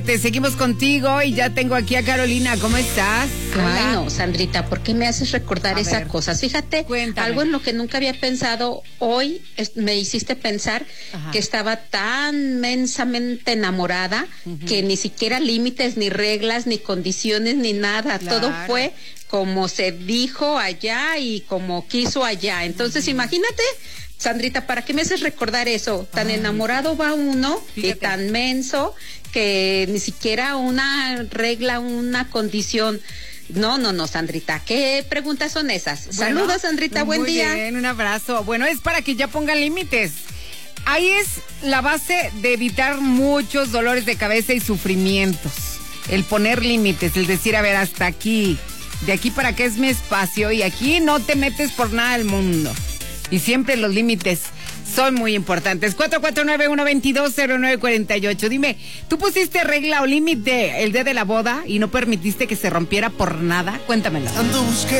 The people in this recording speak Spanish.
Te seguimos contigo y ya tengo aquí a Carolina. ¿Cómo estás? Ay, no, Sandrita, ¿por qué me haces recordar esas cosas? Fíjate, cuéntame. Algo en lo que nunca había pensado, hoy me hiciste pensar. Ajá. Que estaba tan mensamente enamorada que ni siquiera límites, ni reglas, ni condiciones, ni nada. Claro. Todo fue como se dijo allá y como quiso allá. Entonces, imagínate, Sandrita, ¿para qué me haces recordar eso? Tan enamorado va uno, y tan menso, que ni siquiera una regla, una condición. No, Sandrita, ¿qué preguntas son esas? Bueno, saludos, Sandrita, buen día. Muy bien, un abrazo. Bueno, es para que ya pongan límites. Ahí es la base de evitar muchos dolores de cabeza y sufrimientos. El poner límites, el decir, a ver, hasta aquí. De aquí para acá es mi espacio y aquí no te metes por nada del mundo. Y siempre los límites son muy importantes. 449-122-0948. Dime, ¿tú pusiste regla o límite el día de la boda y no permitiste que se rompiera por nada? Cuéntamelo.